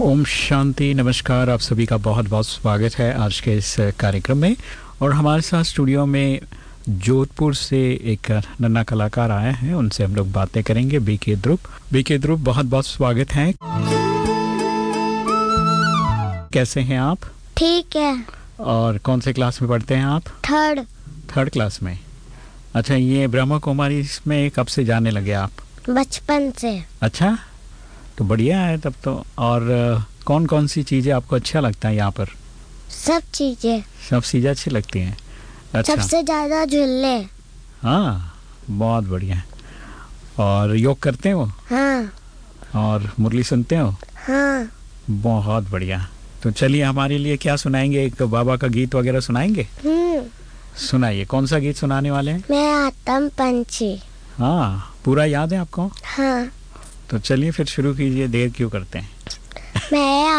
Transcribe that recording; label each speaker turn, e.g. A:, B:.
A: ओम शांति, नमस्कार। आप सभी का बहुत बहुत स्वागत है आज के इस कार्यक्रम में। और हमारे साथ स्टूडियो में जोधपुर से एक नन्हा कलाकार आए हैं, उनसे हम लोग बातें करेंगे। बीके ध्रुव, बहुत बहुत स्वागत है। कैसे हैं आप?
B: ठीक है।
A: और कौन से क्लास में पढ़ते हैं आप?
B: थर्ड
A: क्लास में। अच्छा, ये ब्रह्मा कुमारी इसमें कब से जाने लगे आप?
B: बचपन से।
A: अच्छा, तो बढ़िया है तब तो। और कौन कौन सी चीजें आपको अच्छा लगता है यहाँ पर?
B: सब चीजें
A: अच्छी लगती हैं। अच्छा,
B: सबसे ज्यादा झूले।
A: हाँ, बहुत बढ़िया। और योग करते हो?
B: हाँ।
A: और मुरली सुनते हो?
B: हाँ।
A: बहुत बढ़िया। तो चलिए, हमारे लिए क्या सुनाएंगे? एक बाबा का गीत वगैरह सुनाएंगे? सुनाइए। कौन सा गीत सुनाने वाले हैं?
B: मैं आतम पंछी।
A: हाँ, पूरा याद है आपको?
B: हाँ।
A: तो चलिए फिर शुरू कीजिए, देर क्यों करते हैं।
B: मैं